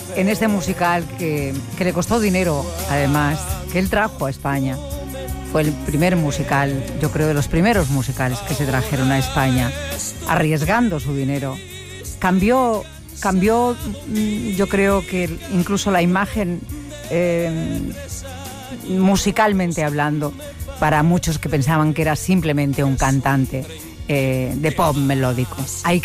en este musical que le costó dinero, además, que él trajo a España. Fue el primer musical, yo creo, de los primeros musicales que se trajeron a España, arriesgando su dinero. Cambió, yo creo que incluso la imagen, musicalmente hablando, para muchos que pensaban que era simplemente un cantante de pop melódico. Ahí